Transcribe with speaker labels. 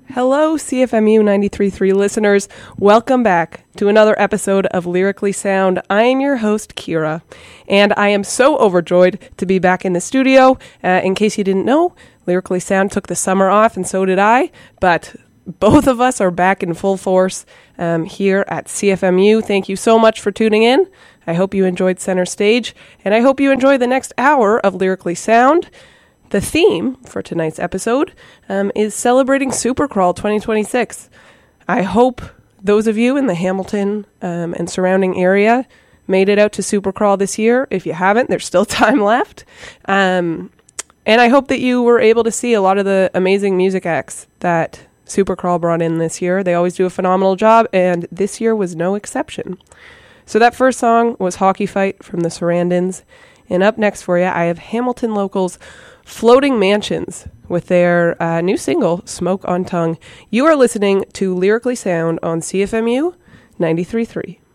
Speaker 1: Hello, CFMU 93.3 listeners. Welcome back to another episode of Lyrically Sound. I am your host, Kira, and I am so overjoyed to be back in the studio. In case you didn't know, Lyrically Sound took the summer off, and so did I, but both of us are back in full force here at CFMU. Thank you so much for tuning in. I hope you enjoyed Center Stage, and I hope you enjoy the next hour of Lyrically Sound. The theme for tonight's episode is celebrating Supercrawl 2026. I hope those of you in the Hamilton and surrounding area made it out to Supercrawl this year. If you haven't, there's still time left. And I hope that you were able to see a lot of the amazing music acts that Supercrawl brought in this year. They always do a phenomenal job, and this year was no exception. So that first song was Hockey Fight from the Sarandons. And up next for you, I have Hamilton locals Floating Mansions with their new single, Smoke on Tongue. You are listening to Lyrically Sound on CFMU 93.3.